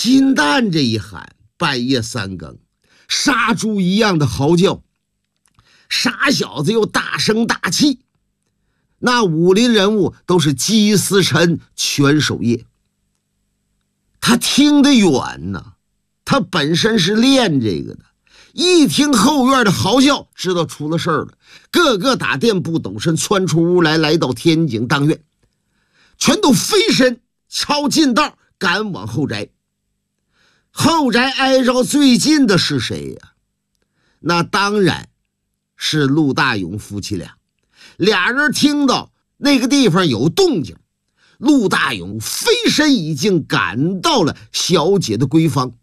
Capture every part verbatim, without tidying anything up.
金蛋这一喊，半夜三更，杀猪一样的嚎叫。傻小子又大声大气，那武林人物都是鸡司晨全守夜。他听得远呢，他本身是练这个的，一听后院的嚎叫，知道出了事儿了，个个打垫步抖身窜出屋来，来到天井当院，全都飞身抄近道赶往后宅。后宅挨着最近的是谁呀？那当然是陆大勇夫妻俩。俩人听到那个地方有动静，陆大勇飞身已经赶到了小姐的闺房。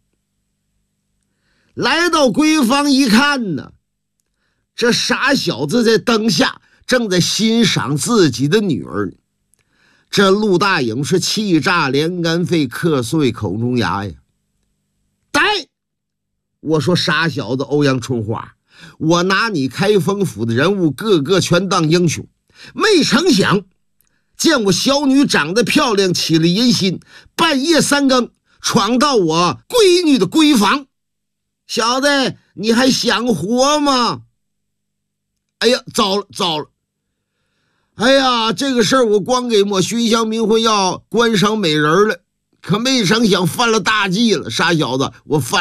来到闺房一看呢，这傻小子在灯下正在欣赏自己的女儿呢。这陆大勇是气炸连肝肺，咳碎口中牙呀。呆！我说傻小子欧阳春花，我拿你开封府的人物个个全当英雄，没成想见我小女长得漂亮，起了淫心，半夜三更闯到我闺女的闺房。小子，你还想活吗？哎呀，糟了糟了！哎呀，这个事儿我光给抹熏香迷魂药关上美人了，可没成想犯了大忌了。傻小子，我犯